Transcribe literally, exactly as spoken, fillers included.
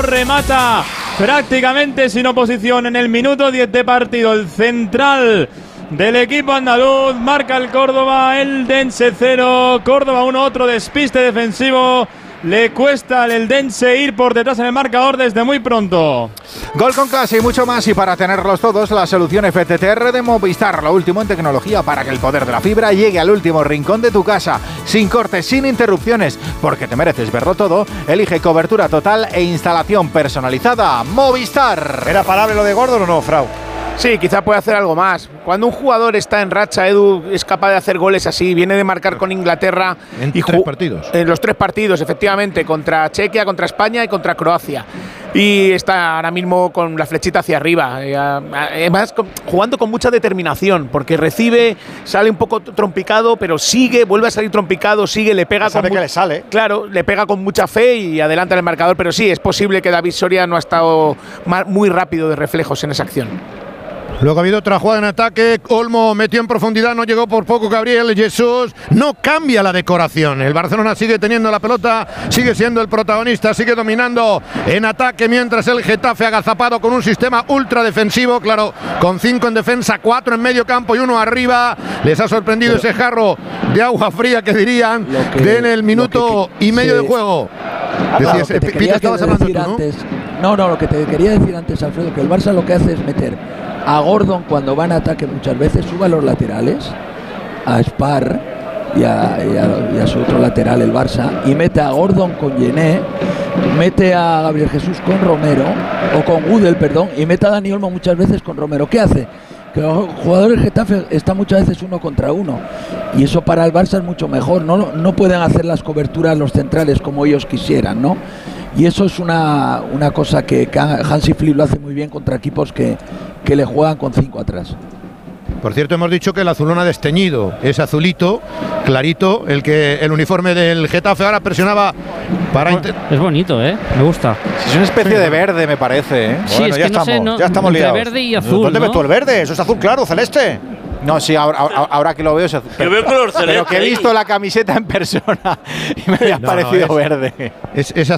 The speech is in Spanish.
remata prácticamente sin oposición en el minuto diez de partido. El central del equipo andaluz marca el Córdoba, el Dense cero, Córdoba uno. Otro despiste defensivo. Le cuesta al Eldense ir por detrás en el marcador desde muy pronto. Gol con clase y mucho más, y para tenerlos todos, la solución F T T R de Movistar, lo último en tecnología para que el poder de la fibra llegue al último rincón de tu casa, sin cortes, sin interrupciones, porque te mereces verlo todo. Elige cobertura total e instalación personalizada. Movistar. ¿Era parable lo de Gordon o no, Frau? Sí, quizá puede hacer algo más. Cuando un jugador está en racha, Edu, es capaz de hacer goles así, viene de marcar con Inglaterra. En y tres partidos. En los tres partidos, efectivamente, contra Chequia, contra España y contra Croacia. Y está ahora mismo con la flechita hacia arriba. Además, jugando con mucha determinación, porque recibe, sale un poco trompicado, pero sigue, vuelve a salir trompicado, sigue, le pega sabe con que le sale. Claro, le pega con mucha fe y adelanta el marcador, pero sí, es posible que David Soria no ha estado muy rápido de reflejos en esa acción. Luego ha habido otra jugada en ataque. Olmo metió en profundidad, no llegó por poco Gabriel Jesús. No cambia la decoración. El Barcelona sigue teniendo la pelota, sigue siendo el protagonista, sigue dominando en ataque, mientras el Getafe agazapado con un sistema ultra defensivo, claro, con cinco en defensa, cuatro en medio campo y uno arriba. Les ha sorprendido Pero, ese jarro de agua fría que dirían que, de en el minuto que, y medio sí, de juego. Decías, no, Pita, estabas hablando tú, ¿no? Antes, no, no, lo que te quería decir antes, Alfredo, que el Barça lo que hace es meter a Gordon cuando va en ataque muchas veces, sube a los laterales, a Spar y a, y, a, y a su otro lateral, el Barça, y mete a Gordon con Yené, mete a Gabriel Jesús con Romero, o con Gudel, perdón, y mete a Dani Olmo muchas veces con Romero. ¿Qué hace? Que los jugadores del Getafe están muchas veces uno contra uno, y eso para el Barça es mucho mejor. No, no pueden hacer las coberturas los centrales como ellos quisieran, ¿no? Y eso es una, una cosa que, que Hansi Flick lo hace muy bien contra equipos que, que le juegan con cinco atrás. Por cierto, hemos dicho que el azulón ha desteñido, es azulito, clarito, el que el uniforme del Getafe ahora presionaba para... Es, es bonito, ¿eh? Me gusta. Es una especie de verde, me parece, ¿eh? Sí, bueno, es ya que no estamos, sé, no, ya estamos entre liados. Verde y azul, ¿Dónde ¿no? ves tú el verde? Eso es azul claro, celeste. No, sí, ahora, ahora, ahora que lo veo, es azul. Yo veo color celeste. Pero que he visto la camiseta en persona y me había no, parecido no, es, verde. Es, es